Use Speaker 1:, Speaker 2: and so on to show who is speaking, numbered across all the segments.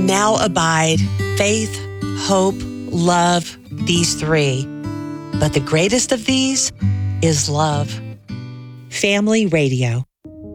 Speaker 1: Now abide faith, hope, love, these three. But the greatest of these is love. Family Radio.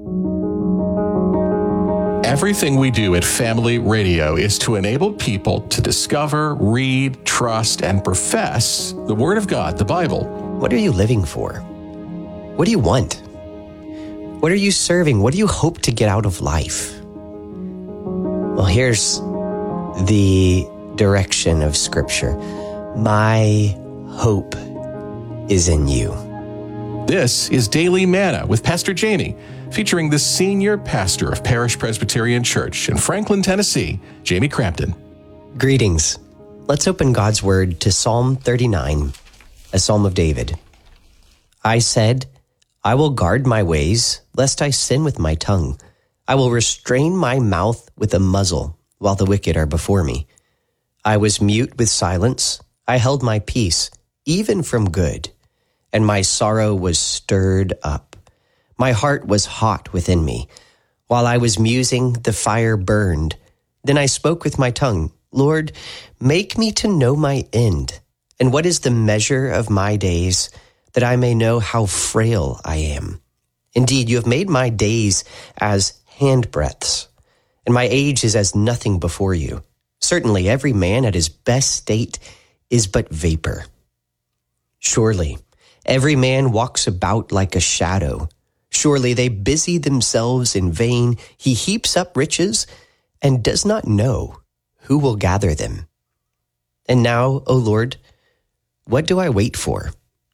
Speaker 2: Everything we do at Family Radio is to enable people to discover, read, trust, and profess the Word of God, the Bible.
Speaker 3: What are you living for? What do you want? What are you serving? What do you hope to get out of life? Well, here's the direction of Scripture. My hope is in you.
Speaker 2: This is Daily Manna with Pastor Jamie, featuring the senior pastor of Parish Presbyterian Church in Franklin, Tennessee, Jamie Crampton.
Speaker 3: Greetings. Let's open God's Word to Psalm 39, a psalm of David. I said, I will guard my ways, lest I sin with my tongue. I will restrain my mouth with a muzzle, while the wicked are before me. I was mute with silence. I held my peace, even from good, and my sorrow was stirred up. My heart was hot within me. While I was musing, the fire burned. Then I spoke with my tongue, Lord, make me to know my end, and what is the measure of my days, that I may know how frail I am. Indeed, you have made my days as handbreadths, and my age is as nothing before you. Certainly every man at his best state is but vapor. Surely every man walks about like a shadow. Surely they busy themselves in vain. He heaps up riches and does not know who will gather them. And now, O Lord, what do I wait for?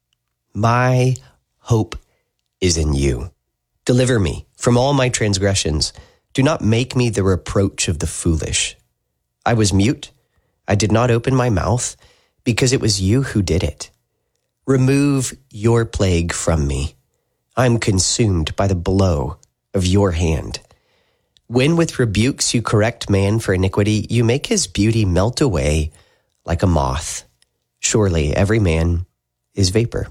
Speaker 3: My hope is in you. Deliver me from all my transgressions. Do not make me the reproach of the foolish. I was mute. I did not open my mouth, because it was you who did it. Remove your plague from me. I am consumed by the blow of your hand. When with rebukes you correct man for iniquity, you make his beauty melt away like a moth. Surely every man is vapor.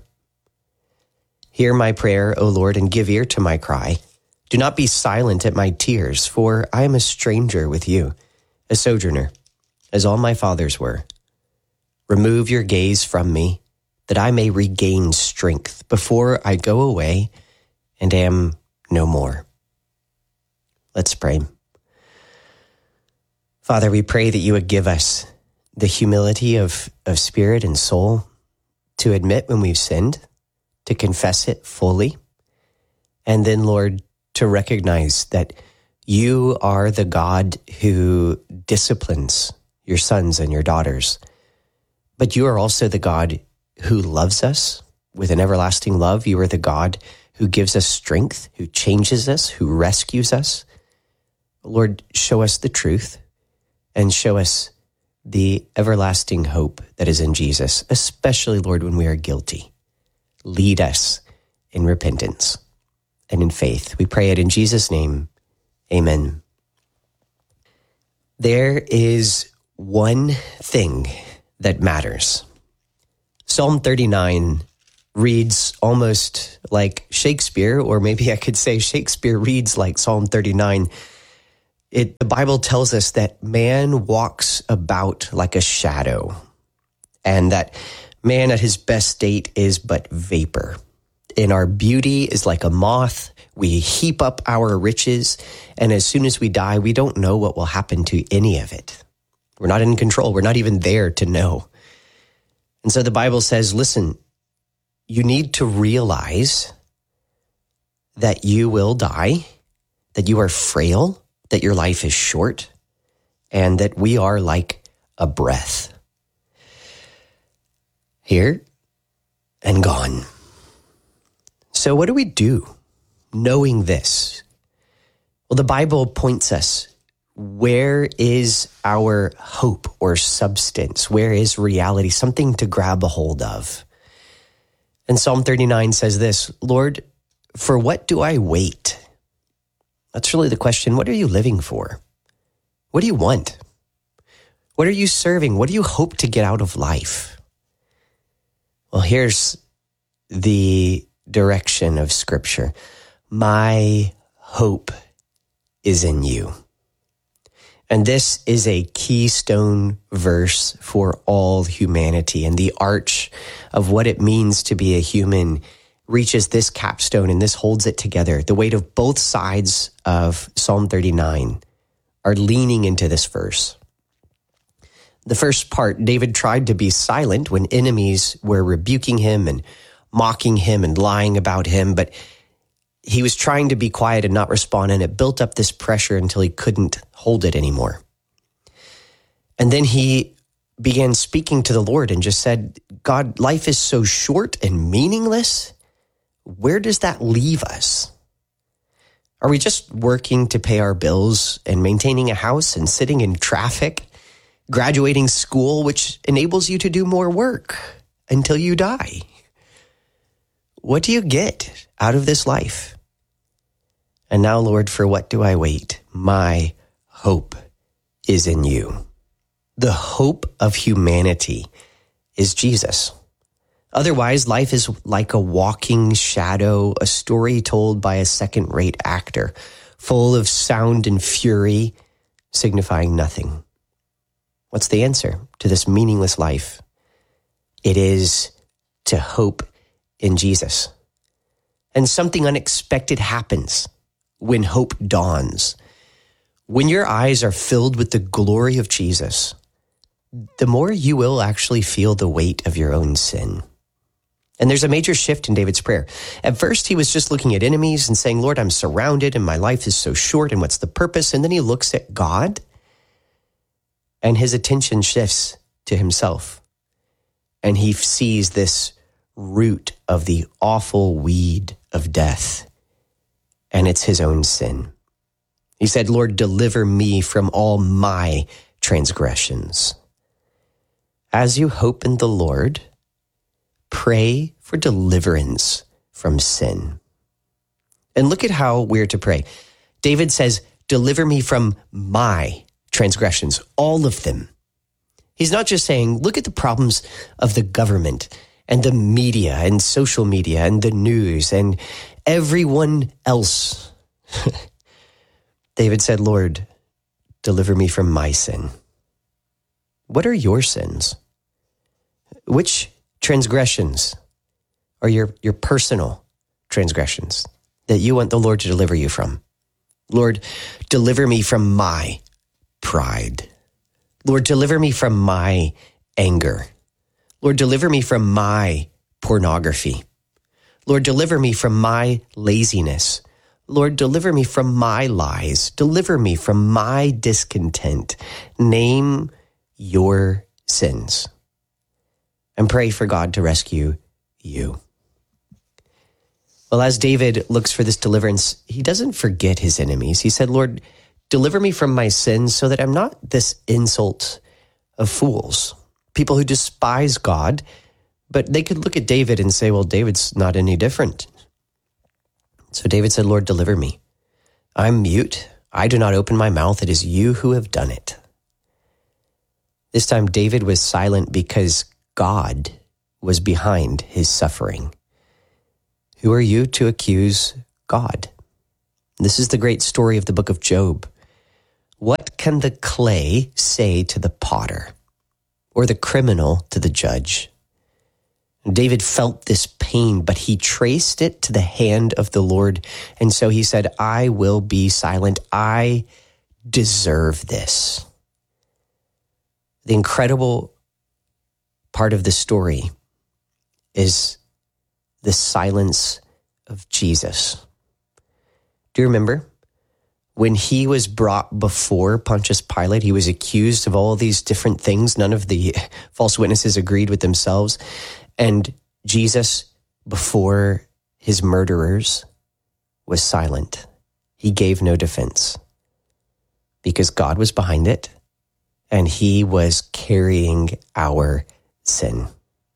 Speaker 3: Hear my prayer, O Lord, and give ear to my cry. Do not be silent at my tears, for I am a stranger with you, a sojourner, as all my fathers were. Remove your gaze from me, that I may regain strength before I go away and am no more. Let's pray. Father, we pray that you would give us the humility of spirit and soul to admit when we've sinned, to confess it fully, and then, Lord, to recognize that you are the God who disciplines your sons and your daughters, but you are also the God who loves us with an everlasting love. You are the God who gives us strength, who changes us, who rescues us. Lord, show us the truth and show us the everlasting hope that is in Jesus, especially, Lord, when we are guilty. Lead us in repentance and in faith. We pray it in Jesus' name. Amen. There is one thing that matters. Psalm 39 reads almost like Shakespeare, or maybe I could say Shakespeare reads like Psalm 39. The Bible tells us that man walks about like a shadow, and that man at his best state is but vapor. And our beauty is like a moth. We heap up our riches, and as soon as we die, we don't know what will happen to any of it. We're not in control. We're not even there to know. And so the Bible says, listen, you need to realize that you will die, that you are frail, that your life is short, and that we are like a breath. Here and gone. So what do we do knowing this? Well, the Bible points us. Where is our hope or substance? Where is reality? Something to grab a hold of. And Psalm 39 says this, Lord, for what do I wait? That's really the question. What are you living for? What do you want? What are you serving? What do you hope to get out of life? Well, here's the direction of Scripture. My hope is in you. And this is a keystone verse for all humanity. And the arch of what it means to be a human reaches this capstone, and this holds it together. The weight of both sides of Psalm 39 are leaning into this verse. The first part, David tried to be silent when enemies were rebuking him and mocking him and lying about him, but he was trying to be quiet and not respond, and it built up this pressure until he couldn't hold it anymore. And then he began speaking to the Lord and just said, God, life is so short and meaningless. Where does that leave us? Are we just working to pay our bills and maintaining a house and sitting in traffic, graduating school, which enables you to do more work until you die? What do you get out of this life? And now, Lord, for what do I wait? My hope is in you. The hope of humanity is Jesus. Otherwise, life is like a walking shadow, a story told by a second-rate actor, full of sound and fury, signifying nothing. What's the answer to this meaningless life? It is to hope in Jesus. And something unexpected happens when hope dawns. When your eyes are filled with the glory of Jesus, the more you will actually feel the weight of your own sin. And there's a major shift in David's prayer. At first, he was just looking at enemies and saying, Lord, I'm surrounded and my life is so short, and what's the purpose? And then he looks at God and his attention shifts to himself. And he sees this root of the awful weed of death, and it's his own sin. He said, Lord, deliver me from all my transgressions. As you hope in the Lord, pray for deliverance from sin. And look at how we're to pray. David says, deliver me from my transgressions, all of them. He's not just saying, look at the problems of the government and the media and social media and the news and everyone else. David said, Lord, deliver me from my sin. What are your sins? Which transgressions are your personal transgressions that you want the Lord to deliver you from? Lord, deliver me from my pride. Lord, deliver me from my anger. Lord, deliver me from my pornography. Lord, deliver me from my laziness. Lord, deliver me from my lies. Deliver me from my discontent. Name your sins and pray for God to rescue you. Well, as David looks for this deliverance, he doesn't forget his enemies. He said, Lord, deliver me from my sins so that I'm not this insult of fools, people who despise God, but they could look at David and say, well, David's not any different. So David said, Lord, deliver me. I'm mute. I do not open my mouth. It is you who have done it. This time David was silent because God was behind his suffering. Who are you to accuse God? This is the great story of the book of Job. What can the clay say to the potter, or the criminal to the judge? David felt this pain, but he traced it to the hand of the Lord. And so he said, I will be silent. I deserve this. The incredible part of the story is the silence of Jesus. Do you remember when he was brought before Pontius Pilate? He was accused of all these different things. None of the false witnesses agreed with themselves. And Jesus, before his murderers, was silent. He gave no defense because God was behind it and he was carrying our sin.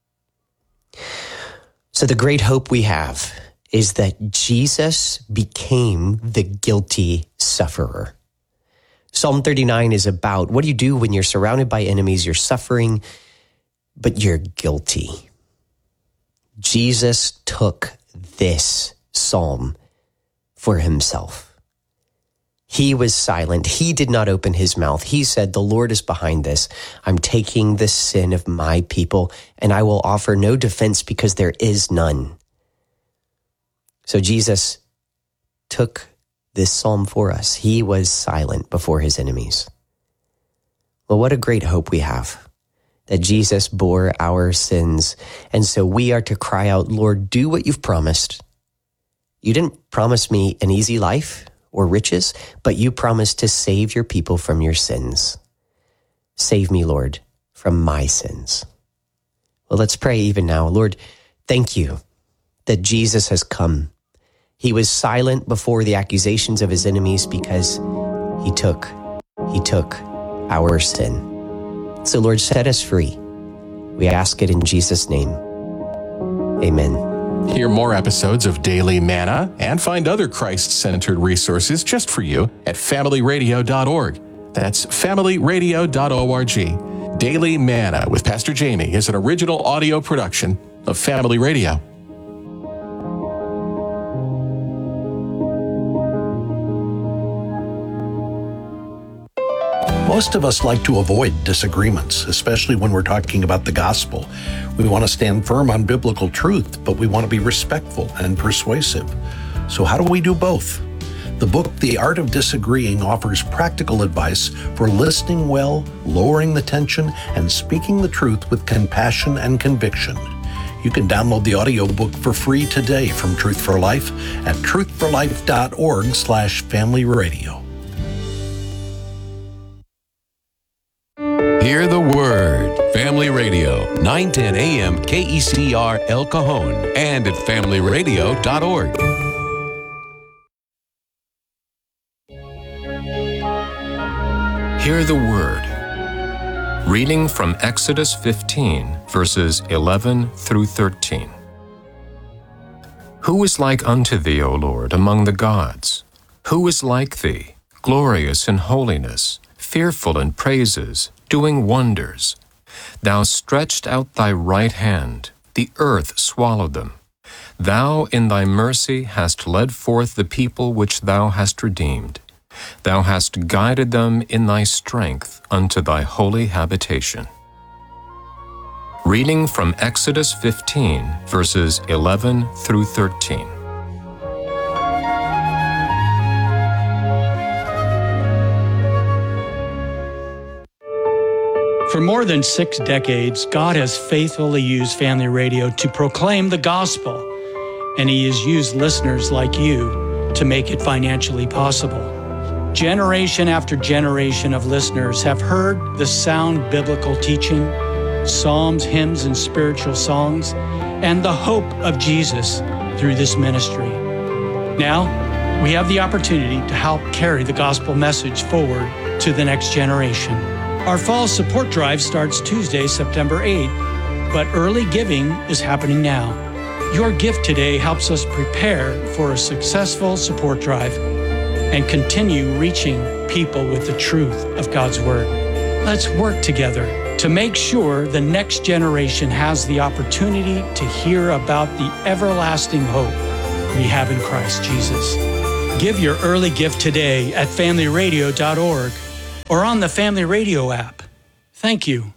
Speaker 3: So the great hope we have is that Jesus became the guilty sufferer. Psalm 39 is about what do you do when you're surrounded by enemies, you're suffering, but you're guilty. Jesus took this psalm for himself. He was silent. He did not open his mouth. He said, the Lord is behind this. I'm taking the sin of my people, and I will offer no defense because there is none. So Jesus took this psalm for us. He was silent before his enemies. Well, what a great hope we have that Jesus bore our sins. And so we are to cry out, Lord, do what you've promised. You didn't promise me an easy life or riches, but you promised to save your people from your sins. Save me, Lord, from my sins. Well, let's pray even now. Lord, thank you that Jesus has come. He was silent before the accusations of his enemies because he took our sin. So, Lord, set us free. We ask it in Jesus' name. Amen.
Speaker 2: Hear more episodes of Daily Manna and find other Christ-centered resources just for you at familyradio.org. That's familyradio.org. Daily Manna with Pastor Jamie is an original audio production of Family Radio.
Speaker 4: Most of us like to avoid disagreements, especially when we're talking about the gospel. We want to stand firm on biblical truth, but we want to be respectful and persuasive. So how do we do both? The book, The Art of Disagreeing, offers practical advice for listening well, lowering the tension, and speaking the truth with compassion and conviction. You can download the audiobook for free today from Truth for Life at truthforlife.org/familyradio.
Speaker 5: Hear the Word. Family Radio, 910 AM KECR El Cajon and at familyradio.org. Hear the Word. Reading from Exodus 15, verses 11 through 13. Who is like unto thee, O Lord, among the gods? Who is like thee, glorious in holiness, fearful in praises, doing wonders? Thou stretched out thy right hand, the earth swallowed them. Thou in thy mercy hast led forth the people which thou hast redeemed. Thou hast guided them in thy strength unto thy holy habitation. Reading from Exodus 15, verses 11 through 13.
Speaker 6: For more than 6 decades, God has faithfully used Family Radio to proclaim the gospel, and He has used listeners like you to make it financially possible. Generation after generation of listeners have heard the sound biblical teaching, psalms, hymns, and spiritual songs, and the hope of Jesus through this ministry. Now, we have the opportunity to help carry the gospel message forward to the next generation. Our fall support drive starts Tuesday, September 8th, but early giving is happening now. Your gift today helps us prepare for a successful support drive and continue reaching people with the truth of God's Word. Let's work together to make sure the next generation has the opportunity to hear about the everlasting hope we have in Christ Jesus. Give your early gift today at familyradio.org or on the Family Radio app. Thank you.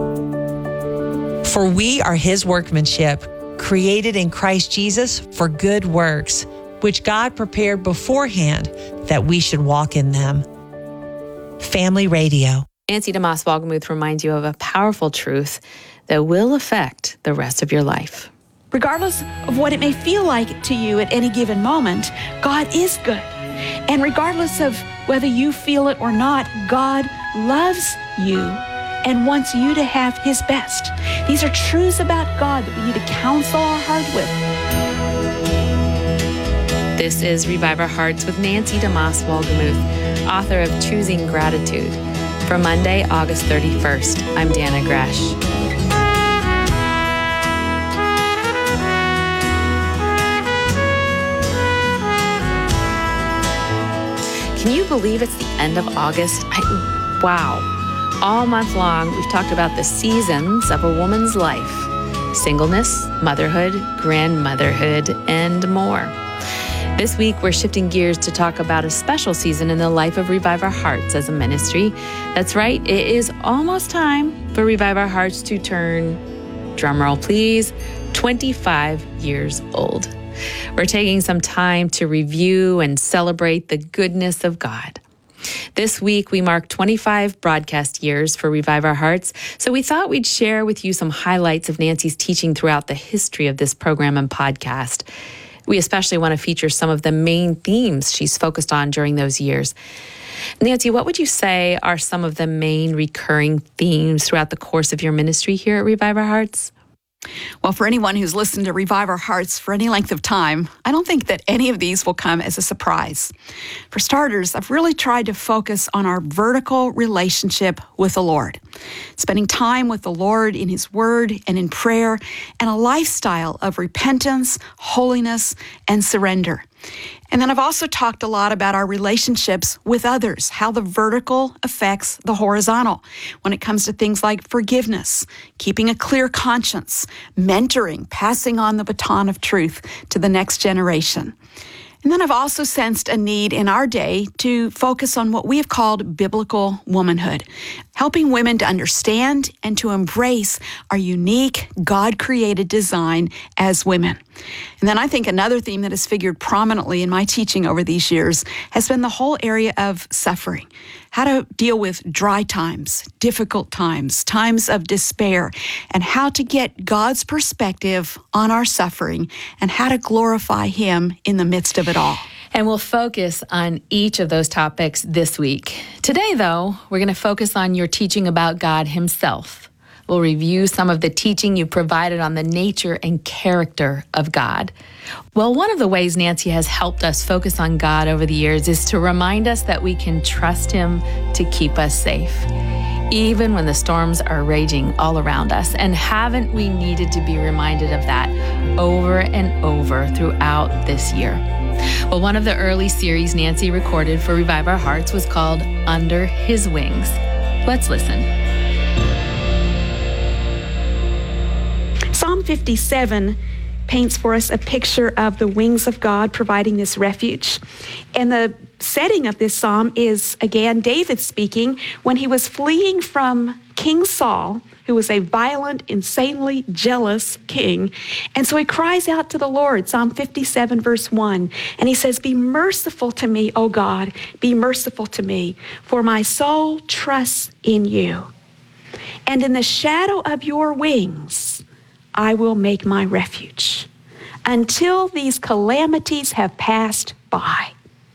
Speaker 1: For we are His workmanship, created in Christ Jesus for good works, which God prepared beforehand that we should walk in them. Family Radio.
Speaker 7: Nancy DeMoss Wolgemuth reminds you of a powerful truth that will affect the rest of your life.
Speaker 8: Regardless of what it may feel like to you at any given moment, God is good. And regardless of whether you feel it or not, God loves you and wants you to have His best. These are truths about God that we need to counsel our heart with.
Speaker 7: This is Revive Our Hearts with Nancy DeMoss Wolgemuth, author of Choosing Gratitude. For Monday, August 31st, I'm Dana Gresh. Can you believe it's the end of August? Wow. All month long, we've talked about the seasons of a woman's life. Singleness, motherhood, grandmotherhood, and more. This week, we're shifting gears to talk about a special season in the life of Revive Our Hearts as a ministry. That's right, it is almost time for Revive Our Hearts to turn, drumroll please, 25 years old. We're taking some time to review and celebrate the goodness of God. This week, we mark 25 broadcast years for Revive Our Hearts, so we thought we'd share with you some highlights of Nancy's teaching throughout the history of this program and podcast. We especially want to feature some of the main themes she's focused on during those years. Nancy, what would you say are some of the main recurring themes throughout the course of your ministry here at Revive Our Hearts?
Speaker 8: Well, for anyone who's listened to Revive Our Hearts for any length of time, I don't think that any of these will come as a surprise. For starters, I've really tried to focus on our vertical relationship with the Lord, spending time with the Lord in His Word and in prayer, and a lifestyle of repentance, holiness, and surrender. And then I've also talked a lot about our relationships with others, how the vertical affects the horizontal when it comes to things like forgiveness, keeping a clear conscience, mentoring, passing on the baton of truth to the next generation. And then I've also sensed a need in our day to focus on what we have called biblical womanhood, helping women to understand and to embrace our unique, God-created design as women. And then I think another theme that has figured prominently in my teaching over these years has been the whole area of suffering, how to deal with dry times, difficult times, times of despair, and how to get God's perspective on our suffering and how to glorify Him in the midst of it all.
Speaker 7: And we'll focus on each of those topics this week. Today, though, we're going to focus on your teaching about God Himself. We'll review some of the teaching you provided on the nature and character of God. Well, one of the ways Nancy has helped us focus on God over the years is to remind us that we can trust Him to keep us safe, even when the storms are raging all around us. And haven't we needed to be reminded of that over and over throughout this year? Well, one of the early series Nancy recorded for Revive Our Hearts was called Under His Wings. Let's listen.
Speaker 8: Psalm 57 paints for us a picture of the wings of God providing this refuge. And the setting of this psalm is, again, David speaking when he was fleeing from King Saul, who was a violent, insanely jealous king. And so he cries out to the Lord, Psalm 57, verse 1, and he says, "Be merciful to me, O God, be merciful to me, for my soul trusts in you. And in the shadow of your wings, I will make my refuge until these calamities have passed by."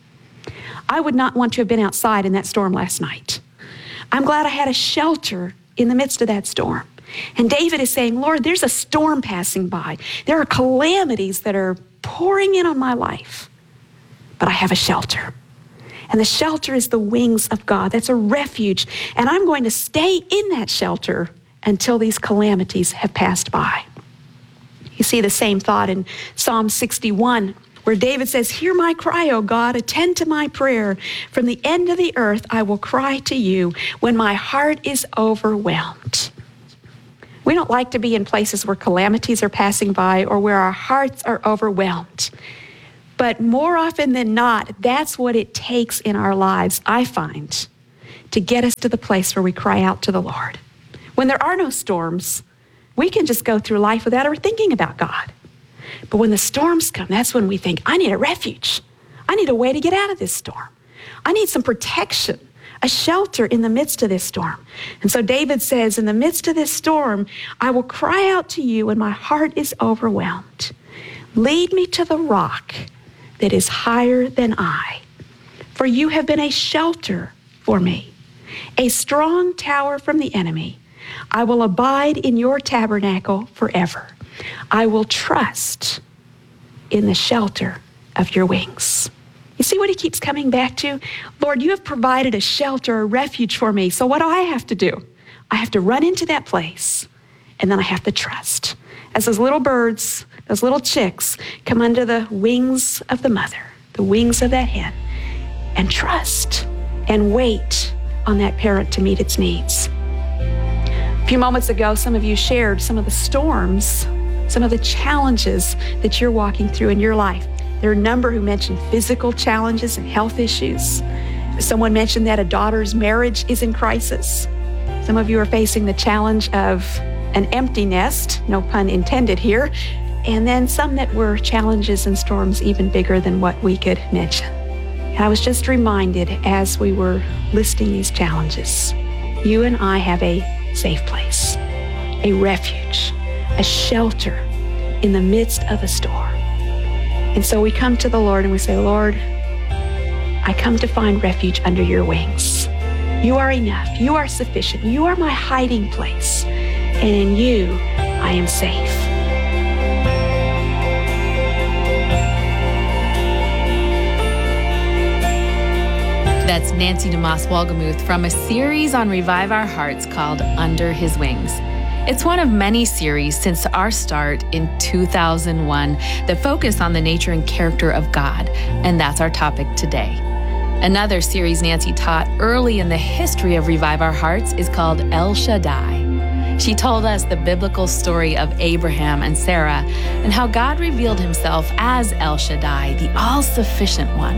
Speaker 8: I would not want to have been outside in that storm last night. I'm glad I had a shelter in the midst of that storm. And David is saying, Lord, there's a storm passing by. There are calamities that are pouring in on my life, but I have a shelter. And the shelter is the wings of God. That's a refuge. And I'm going to stay in that shelter until these calamities have passed by. You see the same thought in Psalm 61, where David says, "Hear my cry, O God, attend to my prayer. From the end of the earth I will cry to you when my heart is overwhelmed." We don't like to be in places where calamities are passing by or where our hearts are overwhelmed. But more often than not, that's what it takes in our lives, I find, to get us to the place where we cry out to the Lord. When there are no storms, we can just go through life without ever thinking about God. But when the storms come, that's when we think, I need a refuge. I need a way to get out of this storm. I need some protection, a shelter in the midst of this storm. And so David says, in the midst of this storm, I will cry out to you when my heart is overwhelmed. Lead me to the rock that is higher than I, for you have been a shelter for me, a strong tower from the enemy. I will abide in your tabernacle forever. I will trust in the shelter of your wings. You see what he keeps coming back to? Lord, you have provided a shelter, a refuge for me. So what do I have to do? I have to run into that place, and then I have to trust. As those little birds, those little chicks come under the wings of the mother, the wings of that hen, and trust and wait on that parent to meet its needs. A few moments ago, some of you shared some of the storms, some of the challenges that you're walking through in your life. There are a number who mentioned physical challenges and health issues. Someone mentioned that a daughter's marriage is in crisis. Some of you are facing the challenge of an empty nest, no pun intended here, and then some that were challenges and storms even bigger than what we could mention. And I was just reminded as we were listing these challenges, you and I have a safe place, a refuge, a shelter in the midst of a storm. And so we come to the Lord and we say, Lord, I come to find refuge under your wings. You are enough. You are sufficient. You are my hiding place. And in you, I am safe.
Speaker 7: That's Nancy DeMoss Wolgemuth from a series on Revive Our Hearts called Under His Wings. It's one of many series since our start in 2001 that focus on the nature and character of God, and that's our topic today. Another series Nancy taught early in the history of Revive Our Hearts is called El Shaddai. She told us the biblical story of Abraham and Sarah and how God revealed himself as El Shaddai, the all-sufficient one.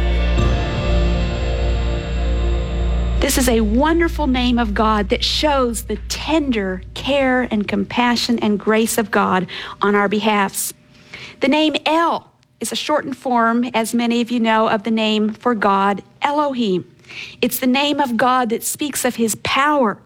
Speaker 8: This is a wonderful name of God that shows the tender care and compassion and grace of God on our behalves. The name El is a shortened form, as many of you know, of the name for God, Elohim. It's the name of God that speaks of his power,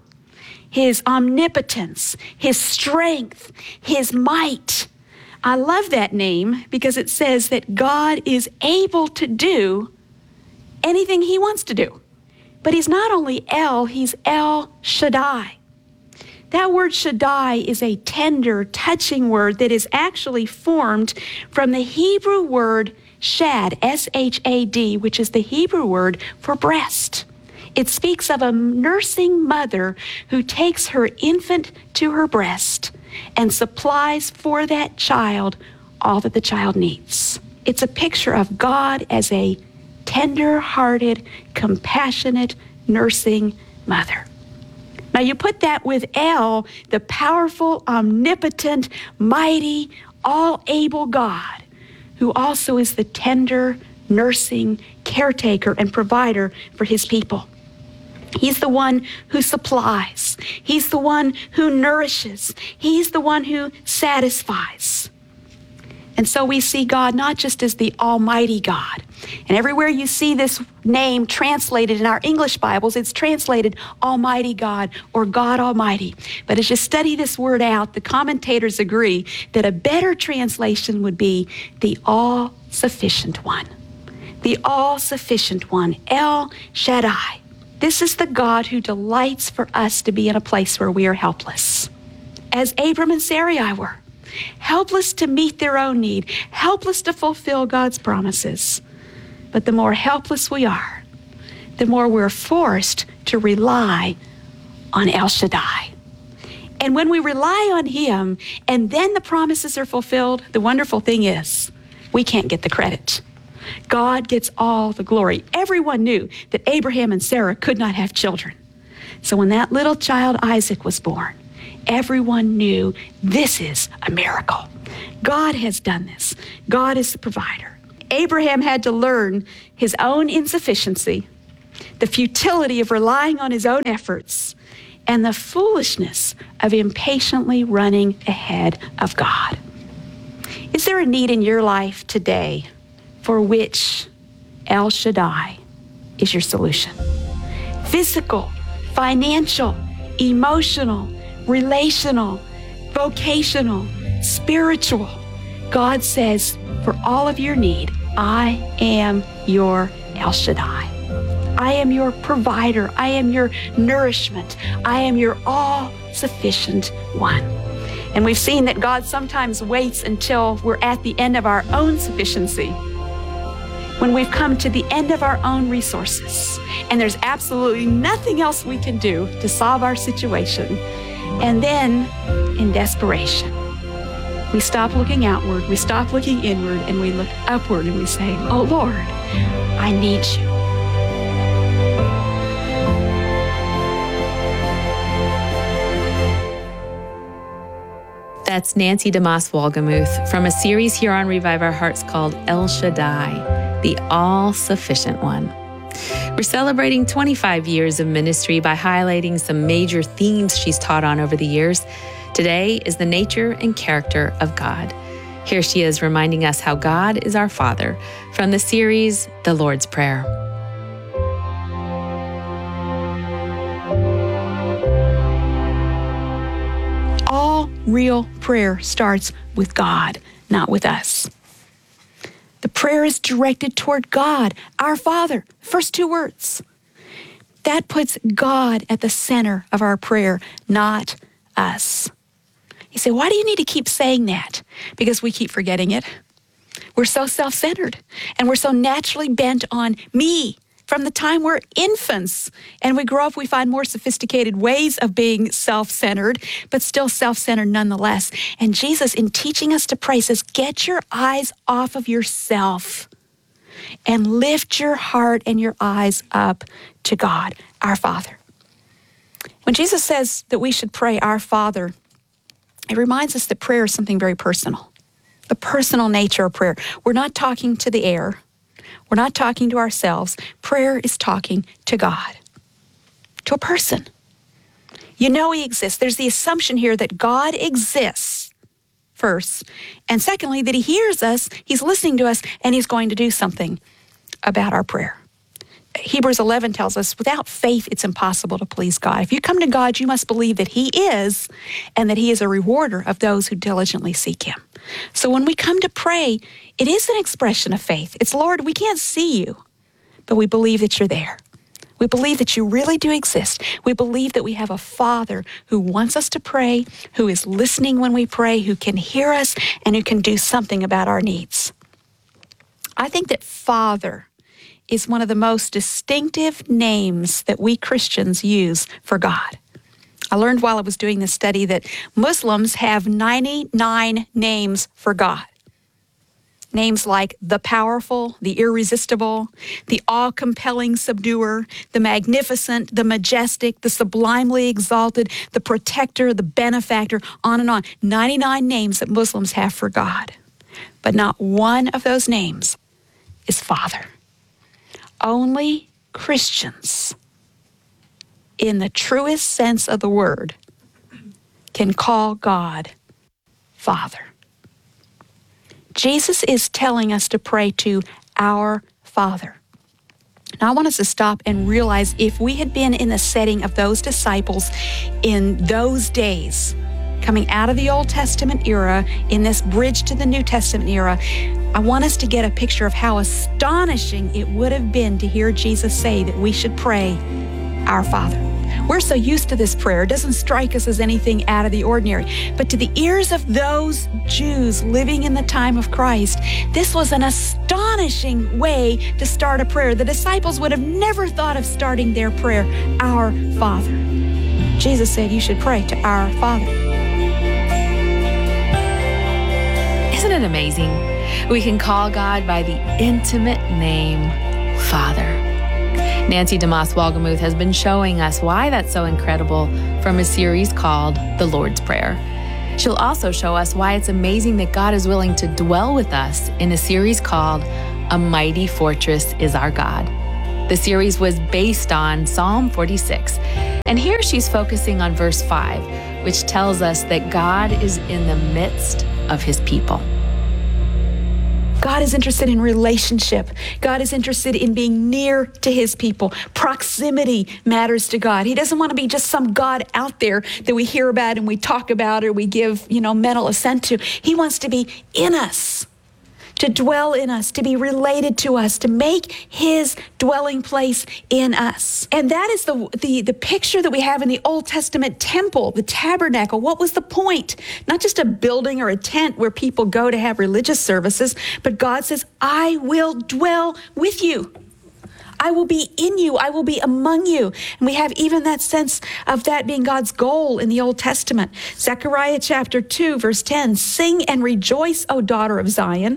Speaker 8: his omnipotence, his strength, his might. I love that name because it says that God is able to do anything he wants to do. But he's not only El, he's El Shaddai. That word Shaddai is a tender, touching word that is actually formed from the Hebrew word shad, S-H-A-D, which is the Hebrew word for breast. It speaks of a nursing mother who takes her infant to her breast and supplies for that child all that the child needs. It's a picture of God as a tender-hearted, compassionate, nursing mother. Now you put that with El, the powerful, omnipotent, mighty, all-able God, who also is the tender, nursing, caretaker, and provider for his people. He's the one who supplies. He's the one who nourishes. He's the one who satisfies. And so we see God not just as the Almighty God. And everywhere you see this name translated in our English Bibles, it's translated Almighty God or God Almighty. But as you study this word out, the commentators agree that a better translation would be the All-Sufficient One. The All-Sufficient One, El Shaddai. This is the God who delights for us to be in a place where we are helpless. As Abram and Sarai were. Helpless to meet their own need, helpless to fulfill God's promises. But the more helpless we are, the more we're forced to rely on El Shaddai. And when we rely on him and then the promises are fulfilled, the wonderful thing is we can't get the credit. God gets all the glory. Everyone knew that Abraham and Sarah could not have children. So when that little child Isaac was born, everyone knew this is a miracle. God has done this. God is the provider. Abraham had to learn his own insufficiency, the futility of relying on his own efforts, and the foolishness of impatiently running ahead of God. Is there a need in your life today for which El Shaddai is your solution? Physical, financial, emotional, relational, vocational, spiritual. God says, for all of your need, I am your El Shaddai. I am your provider. I am your nourishment. I am your all-sufficient one. And we've seen that God sometimes waits until we're at the end of our own sufficiency, when we've come to the end of our own resources, and there's absolutely nothing else we can do to solve our situation. And then, in desperation, we stop looking outward, we stop looking inward, and we look upward and we say, oh Lord, I need you.
Speaker 7: That's Nancy DeMoss Wolgemuth from a series here on Revive Our Hearts called El Shaddai, the All-Sufficient One. We're celebrating 25 years of ministry by highlighting some major themes she's taught on over the years. Today is the nature and character of God. Here she is reminding us how God is our Father from the series, The Lord's Prayer.
Speaker 8: All real prayer starts with God, not with us. The prayer is directed toward God, our Father. First two words. That puts God at the center of our prayer, not us. You say, why do you need to keep saying that? Because we keep forgetting it. We're so self-centered, and we're so naturally bent on me. From the time we're infants and we grow up, we find more sophisticated ways of being self-centered, but still self-centered nonetheless. And Jesus, in teaching us to pray, says, get your eyes off of yourself and lift your heart and your eyes up to God, our Father. When Jesus says that we should pray, our Father, it reminds us that prayer is something very personal, the personal nature of prayer. We're not talking to the air. We're not talking to ourselves. Prayer is talking to God, to a person. You know He exists. There's the assumption here that God exists first, and secondly, that He hears us, He's listening to us, and He's going to do something about our prayer. Hebrews 11 tells us, without faith, it's impossible to please God. If you come to God, you must believe that He is, and that He is a rewarder of those who diligently seek Him. So when we come to pray, it is an expression of faith. It's, Lord, we can't see you, but we believe that you're there. We believe that you really do exist. We believe that we have a Father who wants us to pray, who is listening when we pray, who can hear us, and who can do something about our needs. I think that Father is one of the most distinctive names that we Christians use for God. I learned while I was doing this study that Muslims have 99 names for God. Names like the powerful, the irresistible, the awe-compelling subduer, the magnificent, the majestic, the sublimely exalted, the protector, the benefactor, on and on. 99 names that Muslims have for God. But not one of those names is Father. Only Christians, in the truest sense of the word, can call God Father. Jesus is telling us to pray to our Father. Now, I want us to stop and realize if we had been in the setting of those disciples in those days, coming out of the Old Testament era, in this bridge to the New Testament era, I want us to get a picture of how astonishing it would have been to hear Jesus say that we should pray, our Father. We're so used to this prayer, it doesn't strike us as anything out of the ordinary. But to the ears of those Jews living in the time of Christ, this was an astonishing way to start a prayer. The disciples would have never thought of starting their prayer, our Father. Jesus said you should pray to our Father.
Speaker 7: Isn't it amazing? We can call God by the intimate name, Father. Nancy DeMoss Wolgemuth has been showing us why that's so incredible from a series called The Lord's Prayer. She'll also show us why it's amazing that God is willing to dwell with us in a series called A Mighty Fortress is Our God. The series was based on Psalm 46. And here she's focusing on verse 5, which tells us that God is in the midst of His people.
Speaker 8: God is interested in relationship. God is interested in being near to His people. Proximity matters to God. He doesn't want to be just some God out there that we hear about and we talk about or we give, mental assent to. He wants to be in us, to dwell in us, to be related to us, to make His dwelling place in us. And that is the picture that we have in the Old Testament temple, the tabernacle. What was the point? Not just a building or a tent where people go to have religious services, but God says, I will dwell with you. I will be in you. I will be among you. And we have even that sense of that being God's goal in the Old Testament. Zechariah chapter 2, verse 10, sing and rejoice, O daughter of Zion.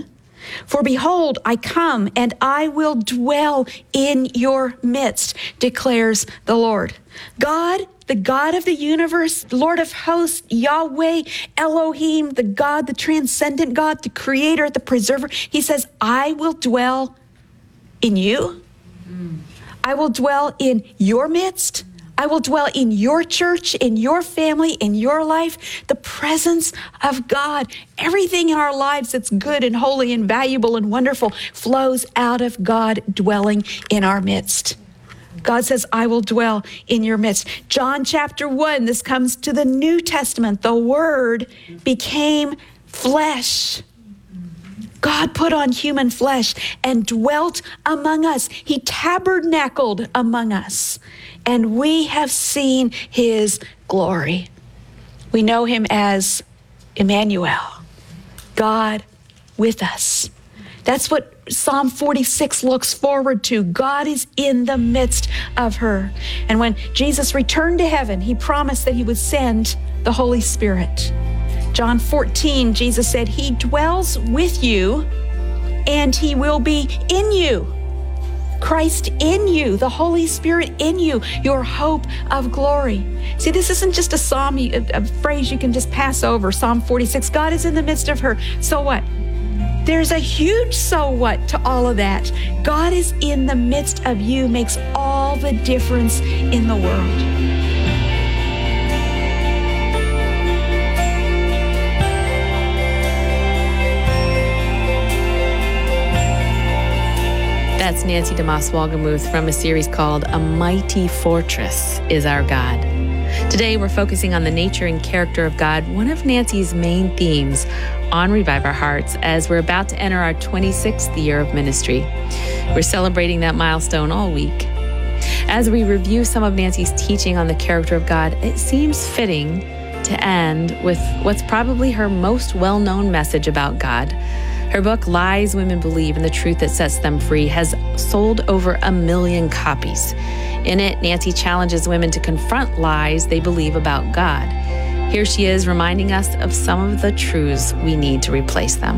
Speaker 8: For behold, I come, and I will dwell in your midst, declares the Lord. God, the God of the universe, Lord of hosts, Yahweh, Elohim, the God, the transcendent God, the creator, the preserver. He says, I will dwell in you. I will dwell in your midst. I will dwell in your church, in your family, in your life. The presence of God. Everything in our lives that's good and holy and valuable and wonderful flows out of God dwelling in our midst. God says, I will dwell in your midst. John chapter 1, this comes to the New Testament. The Word became flesh. God put on human flesh and dwelt among us. He tabernacled among us. And we have seen his glory. We know him as Emmanuel, God with us. That's what Psalm 46 looks forward to. God is in the midst of her. And when Jesus returned to heaven, he promised that he would send the Holy Spirit. John 14, Jesus said, he dwells with you and he will be in you. Christ in you, the Holy Spirit in you, your hope of glory. See, this isn't just a psalm, a phrase you can just pass over. Psalm 46, God is in the midst of her. So what? There's a huge so what to all of that. God is in the midst of you makes all the difference in the world.
Speaker 7: That's Nancy DeMoss Wolgemuth from a series called A Mighty Fortress is Our God. Today, we're focusing on the nature and character of God, one of Nancy's main themes on Revive Our Hearts as we're about to enter our 26th year of ministry. We're celebrating that milestone all week. As we review some of Nancy's teaching on the character of God, it seems fitting to end with what's probably her most well-known message about God. Her book, Lies Women Believe and the Truth That Sets Them Free, has sold over 1 million copies. In it, Nancy challenges women to confront lies they believe about God. Here she is reminding us of some of the truths we need to replace them.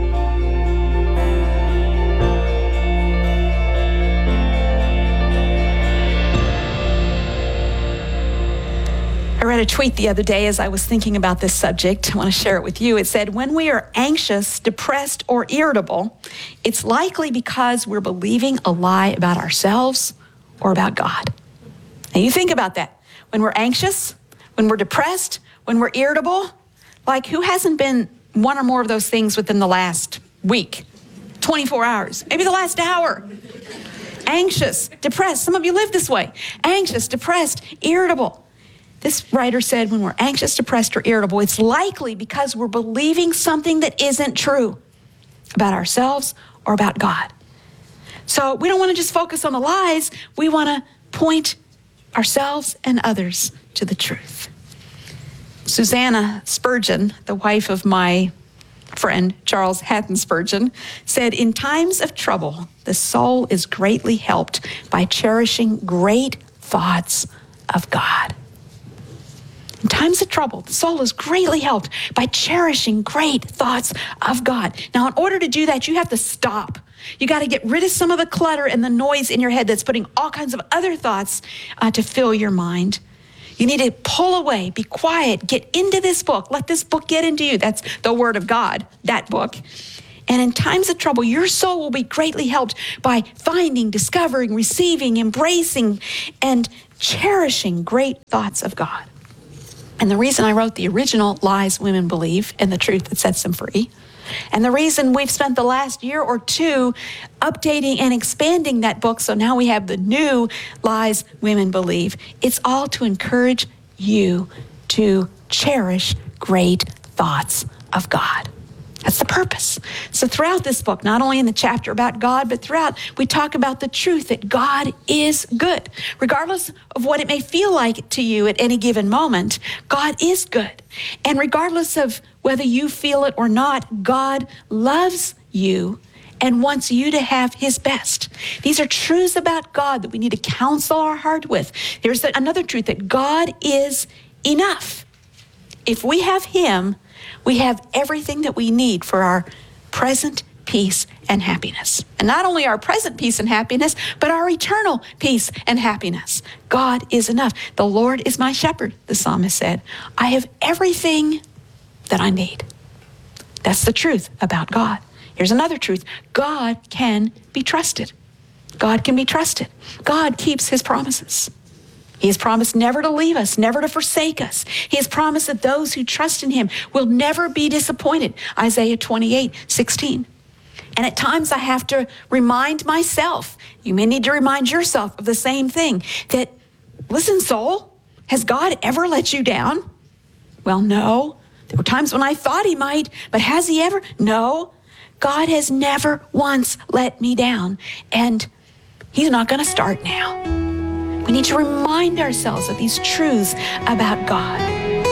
Speaker 8: I read a tweet the other day as I was thinking about this subject. I want to share it with you. It said, when we are anxious, depressed, or irritable, it's likely because we're believing a lie about ourselves or about God. Now you think about that. When we're anxious, when we're depressed, when we're irritable, like who hasn't been one or more of those things within the last week, 24 hours, maybe the last hour? Anxious, depressed. Some of you live this way. Anxious, depressed, irritable. This writer said when we're anxious, depressed, or irritable, it's likely because we're believing something that isn't true about ourselves or about God. So we don't want to just focus on the lies. We want to point ourselves and others to the truth. Susanna Spurgeon, the wife of my friend Charles Haddon Spurgeon, said, in times of trouble, the soul is greatly helped by cherishing great thoughts of God. In times of trouble, the soul is greatly helped by cherishing great thoughts of God. Now, in order to do that, you have to stop. You got to get rid of some of the clutter and the noise in your head that's putting all kinds of other thoughts to fill your mind. You need to pull away, be quiet, get into this book. Let this book get into you. That's the Word of God, that book. And in times of trouble, your soul will be greatly helped by finding, discovering, receiving, embracing, and cherishing great thoughts of God. And the reason I wrote the original Lies Women Believe and the Truth That Sets Them Free, and the reason we've spent the last year or two updating and expanding that book, so now we have the new Lies Women Believe, it's all to encourage you to cherish great thoughts of God. That's the purpose. So throughout this book, not only in the chapter about God, but throughout, we talk about the truth that God is good. Regardless of what it may feel like to you at any given moment, God is good. And regardless of whether you feel it or not, God loves you and wants you to have his best. These are truths about God that we need to counsel our heart with. There's another truth that God is enough. If we have him, we have everything that we need for our present peace and happiness. And not only our present peace and happiness, but our eternal peace and happiness. God is enough. The Lord is my shepherd, the psalmist said. I have everything that I need. That's the truth about God. Here's another truth. God can be trusted. God can be trusted. God keeps his promises. He has promised never to leave us, never to forsake us. He has promised that those who trust in him will never be disappointed. Isaiah 28:16. And at times I have to remind myself, you may need to remind yourself of the same thing, that, listen, soul, has God ever let you down? Well, no. There were times when I thought he might, but has he ever? No. God has never once let me down, and he's not going to start now. We need to remind ourselves of these truths about God.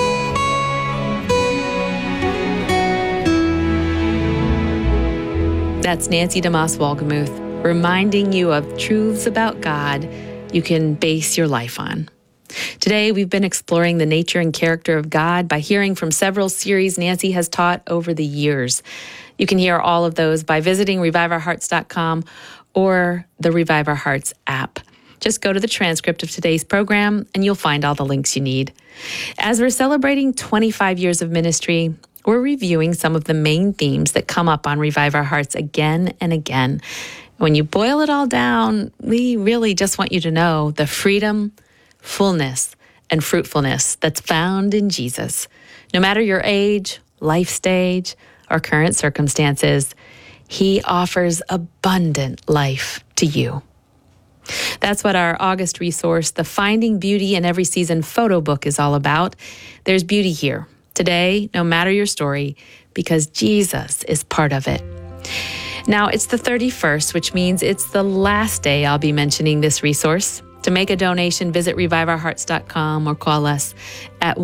Speaker 7: That's Nancy DeMoss Wolgemuth, reminding you of truths about God you can base your life on. Today, we've been exploring the nature and character of God by hearing from several series Nancy has taught over the years. You can hear all of those by visiting reviveourhearts.com or the Revive Our Hearts app. Just go to the transcript of today's program and you'll find all the links you need. As we're celebrating 25 years of ministry, we're reviewing some of the main themes that come up on Revive Our Hearts again and again. When you boil it all down, we really just want you to know the freedom, fullness, and fruitfulness that's found in Jesus. No matter your age, life stage, or current circumstances, he offers abundant life to you. That's what our August resource, the Finding Beauty in Every Season photo book, is all about. There's beauty here, today, no matter your story, because Jesus is part of it. Now, it's the 31st, which means it's the last day I'll be mentioning this resource. To make a donation, visit reviveourhearts.com or call us at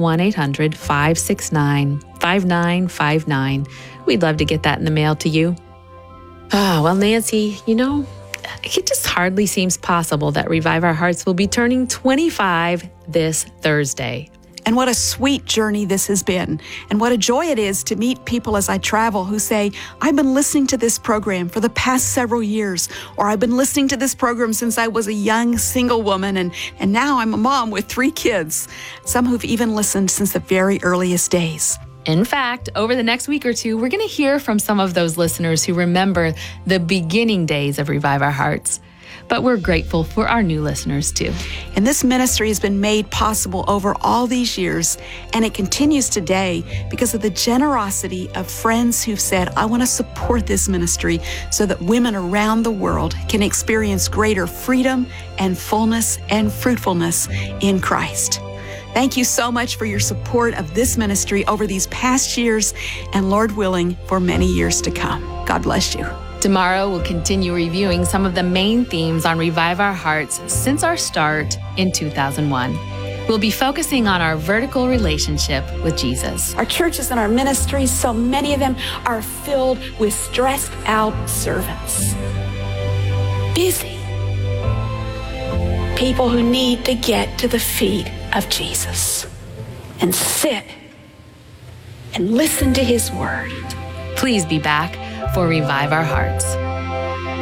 Speaker 7: 1-800-569-5959. We'd love to get that in the mail to you. Well, Nancy, it just hardly seems possible that Revive Our Hearts will be turning 25 this Thursday.
Speaker 8: And what a sweet journey this has been. And what a joy it is to meet people as I travel who say, I've been listening to this program for the past several years, or I've been listening to this program since I was a young single woman, and now I'm a mom with 3 kids. Some who've even listened since the very earliest days.
Speaker 7: In fact, over the next week or two, we're going to hear from some of those listeners who remember the beginning days of Revive Our Hearts. But we're grateful for our new listeners, too.
Speaker 8: And this ministry has been made possible over all these years, and it continues today because of the generosity of friends who've said, I want to support this ministry so that women around the world can experience greater freedom and fullness and fruitfulness in Christ. Thank you so much for your support of this ministry over these past years, and Lord willing, for many years to come. God bless you.
Speaker 7: Tomorrow, we'll continue reviewing some of the main themes on Revive Our Hearts since our start in 2001. We'll be focusing on our vertical relationship with Jesus.
Speaker 8: Our churches and our ministries, so many of them are filled with stressed out servants. Busy. People who need to get to the feet of Jesus and sit and listen to his word.
Speaker 7: Please be back for Revive Our Hearts.